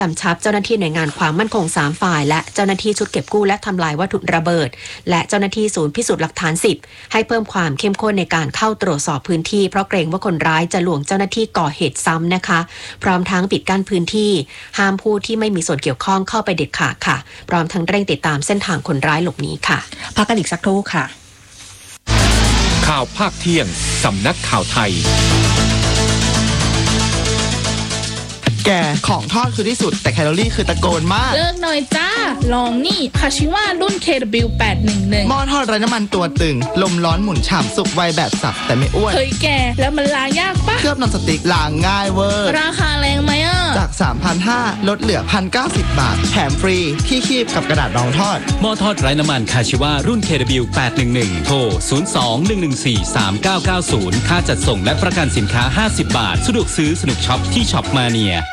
กำชับเจ้าหน้าที่หน่วยงานความมั่นคง3ฝ่ายและเจ้าหน้าที่ชุดเก็บกู้และทำลายวัตถุระเบิดและเจ้าหน้าที่ศูนย์พิสูจน์หลักฐาน10ให้เพิ่มความเข้มข้นในการเข้าตรวจสอบพื้นที่เพราะเกรงว่าคนร้ายจะลวงเจ้าหน้าที่ก่อเหตุซ้ำนะคะพร้อมทั้งปิดกั้นพื้นที่ห้ามผู้ที่ไม่มีส่วนเกี่ยวข้องเข้าไปเด็ดขาดค่ะพร้อมทั้งเร่งติดตามเส้นทางคนร้ายหลบหนีค่ะพักกันอีกสักครู่ค่ะข่าวภาคเที่ยงสำนักข่าวไทยแกของทอดคือที่สุดแต่แคลอรี่คือตะโกนมากเลิกหน่อยจ้าลองนี่คาชิว่ารุ่น KW811 หม้อทอดไร้น้ำมันตัวตึงลมร้อนหมุนฉ่ำสุกไวแบบสับแต่ไม่อ้วนเฮ้ยแกแล้วมันล้างยากปะเคลือบนอนสติ๊กล้างง่ายเวอร์ราคาแรงไหมอ่ะจาก 3,500 ลดเหลือ 1,090 บาทแถมฟรีที่คีบกับกระดาษรองทอดหม้อทอดไร้น้ำมันคาชิว่ารุ่น KW811 โทร 02-114-3990 ค่าจัดส่งและประกันสินค้า50 บาทสะดวกซื้อสนุกช็อปที่ช็อปมาเนีย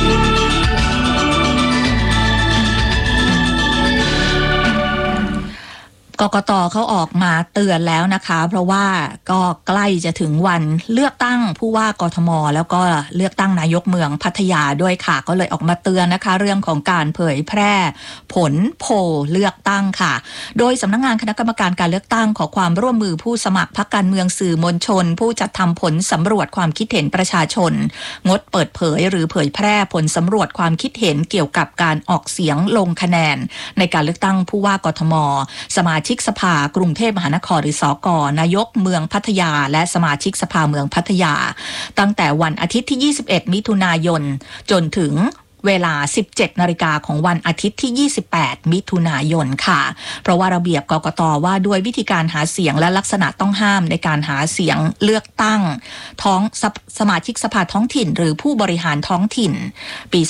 กกต.เขาออกมาเตือนแล้วนะคะเพราะว่าก็ใกล้จะถึงวันเลือกตั้งผู้ว่ากทม.แล้วก็เลือกตั้งนายกเมืองพัทยาด้วยค่ะก็เลยออกมาเตือนนะคะเรื่องของการเผยแพร่ผลโพลเลือกตั้งค่ะโดยสำนักงานคณะกรรมการการเลือกตั้งขอความร่วมมือผู้สมัครพรรคการเมืองสื่อมวลชนผู้จัดทำผลสำรวจความคิดเห็นประชาชนงดเปิดเผยหรือเผยแพร่ผลสำรวจความคิดเห็นเกี่ยวกับการออกเสียงลงคะแนนในการเลือกตั้งผู้ว่ากทม.สมาชิกสภากรุงเทพมหานครหรือสก.นายกเมืองพัทยาและสมาชิกสภาเมืองพัทยาตั้งแต่วันอาทิตย์ที่21มิถุนายนจนถึงเวลา 17 นาฬิกาของวันอาทิตย์ที่28มิถุนายนค่ะเพราะว่าระเบียบกกต.ว่าด้วยวิธีการหาเสียงและลักษณะต้องห้ามในการหาเสียงเลือกตั้งสมาชิกสภาท้องถิ่นหรือผู้บริหารท้องถิ่นปี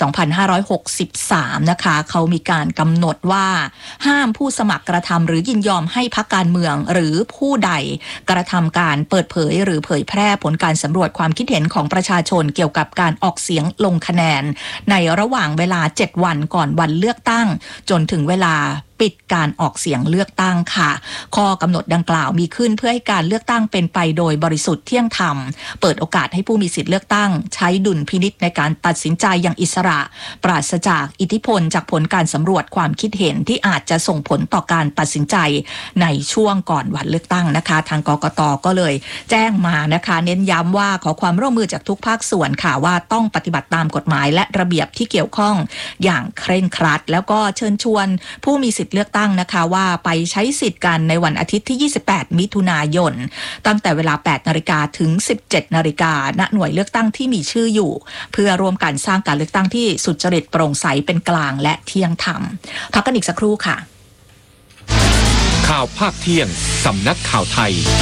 2563นะคะเขามีการกำหนดว่าห้ามผู้สมัครกระทำหรือยินยอมให้พรรคการเมืองหรือผู้ใดกระทำการเปิดเผยหรือเผยแพร่ผลการสำรวจความคิดเห็นของประชาชนเกี่ยวกับการออกเสียงลงคะแนนในระหว่างเวลา7วันก่อนวันเลือกตั้งจนถึงเวลาปิดการออกเสียงเลือกตั้งค่ะข้อกำหนดดังกล่าวมีขึ้นเพื่อให้การเลือกตั้งเป็นไปโดยบริสุทธิ์เที่ยงธรรมเปิดโอกาสให้ผู้มีสิทธิเลือกตั้งใช้ดุลพินิจในการตัดสินใจอย่างอิสระปราศจากอิทธิพลจากผลการสำรวจความคิดเห็นที่อาจจะส่งผลต่อการตัดสินใจในช่วงก่อนวันเลือกตั้งนะคะทางกกต.ก็เลยแจ้งมานะคะเน้นย้ำว่าขอความร่วมมือจากทุกภาคส่วนค่ะว่าต้องปฏิบัติตามกฎหมายและระเบียบที่เกี่ยวข้องอย่างเคร่งครัดแล้วก็เชิญชวนผู้มีสิทธิเลือกตั้งนะคะว่าไปใช้สิทธิ์กันในวันอาทิตย์ที่28มิถุนายนตั้งแต่เวลา 8 นาฬิกาถึง 17 นาฬิกาณหน่วยเลือกตั้งที่มีชื่ออยู่เพื่อร่วมกันสร้างการเลือกตั้งที่สุจริตโปร่งใสเป็นกลางและเที่ยงธรรมพักกันอีกสักครู่ค่ะข่าวภาคเที่ยงสำนักข่าวไทย